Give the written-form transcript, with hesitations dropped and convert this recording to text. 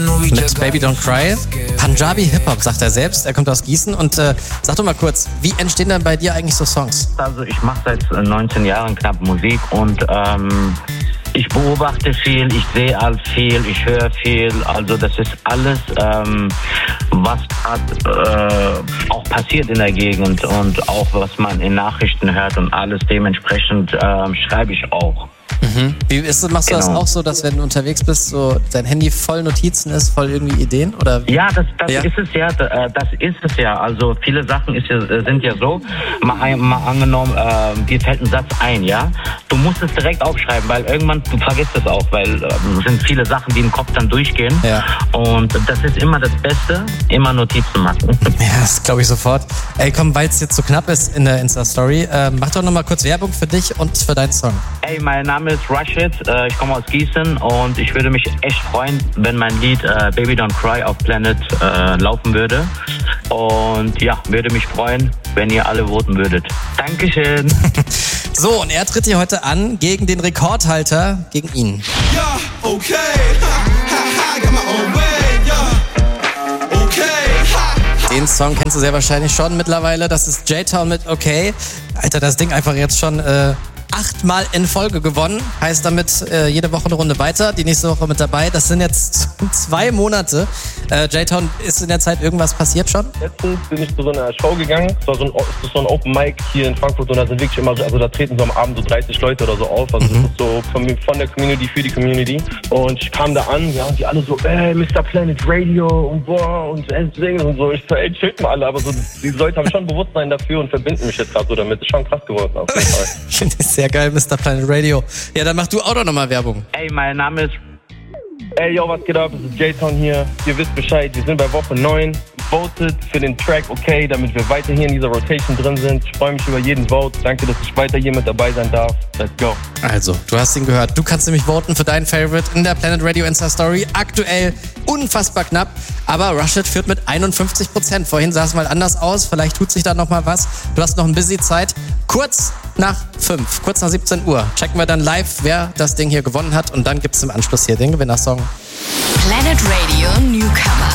mit Baby Don't Cry. Punjabi Hip-Hop, sagt er selbst. Er kommt aus Gießen. Und sag doch mal kurz, wie entstehen denn bei dir eigentlich so Songs? Also ich mache seit 19 Jahren knapp Musik und ich beobachte viel, ich sehe viel, ich höre viel. Also das ist alles, was gerade auch passiert in der Gegend und auch was man in Nachrichten hört und alles dementsprechend schreibe ich auch. Mhm. Machst du das auch so, dass wenn du unterwegs bist, so dein Handy voll Notizen ist, voll irgendwie Ideen? Oder? Ja, das ist es ja. Das ist es ja. Also viele Sachen sind ja so, mal angenommen, dir fällt ein Satz ein, ja. Du musst es direkt aufschreiben, weil irgendwann, du vergisst es auch, weil es sind viele Sachen, die im Kopf dann durchgehen. Ja. Und das ist immer das Beste, immer Notizen machen. Ja, das glaube ich sofort. Ey, komm, weil es jetzt so knapp ist in der Insta-Story, mach doch nochmal kurz Werbung für dich und für deinen Song. Ey, mein Name ist Rashid, ich komme aus Gießen und ich würde mich echt freuen, wenn mein Lied Baby Don't Cry auf Planet laufen würde. Und ja, würde mich freuen, wenn ihr alle voten würdet. Dankeschön. So, und er tritt hier heute an gegen den Rekordhalter, gegen ihn. Ja, okay. Got my own way. Ja, okay. Den Song kennst du sehr wahrscheinlich schon mittlerweile. Das ist J-Town mit Okay. Alter, das Ding einfach jetzt schon 8-mal in Folge gewonnen. Heißt damit jede Woche eine Runde weiter. Die nächste Woche mit dabei. Das sind jetzt 2 Monate. J-Town, ist in der Zeit irgendwas passiert schon? Letztens bin ich zu so einer Show gegangen. Das war so ein Open Mic hier in Frankfurt und da sind wirklich immer so, also da treten so am Abend so 30 Leute oder so auf. Also das ist so von der Community für die Community. Und ich kam da an, ja, und die alle so, Mr. Planet Radio und boah und singen und so. Ich so, ey, chillt mal alle. Aber so, diese Leute haben schon Bewusstsein dafür und verbinden mich jetzt gerade so damit. Ist schon krass geworden auf jeden Fall. Finde ich sehr geil, Mr. Planet Radio. Ja, dann mach du auch doch nochmal Werbung. Ey, mein Name ist... Ey, yo, was geht ab? Es ist J-Town hier. Ihr wisst Bescheid, wir sind bei Woche 9. Votet für den Track Okay, damit wir weiter hier in dieser Rotation drin sind. Ich freue mich über jeden Vote. Danke, dass ich weiter hier mit dabei sein darf. Let's go. Also, du hast ihn gehört. Du kannst nämlich voten für deinen Favorite in der Planet Radio Insta Story. Aktuell unfassbar knapp, aber Rashid führt mit 51%. Vorhin sah es mal anders aus. Vielleicht tut sich da noch mal was. Du hast noch ein bisschen Zeit. Kurz nach 5, kurz nach 17 Uhr checken wir dann live, wer das Ding hier gewonnen hat. Und dann gibt es im Anschluss hier den Gewinnersong. Planet Radio Newcomer.